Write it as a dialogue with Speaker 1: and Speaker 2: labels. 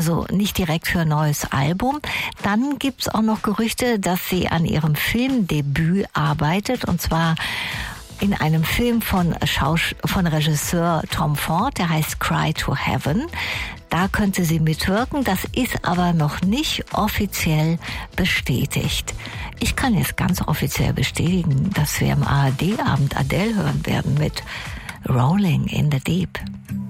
Speaker 1: also nicht direkt für ein neues Album. Dann gibt's auch noch Gerüchte, dass sie an ihrem Filmdebüt arbeitet, und zwar in einem Film von Regisseur Tom Ford, der heißt Cry to Heaven. Da könnte sie mitwirken, das ist aber noch nicht offiziell bestätigt. Ich kann jetzt ganz offiziell bestätigen, dass wir im ARD-Abend Adele hören werden mit Rolling in the Deep.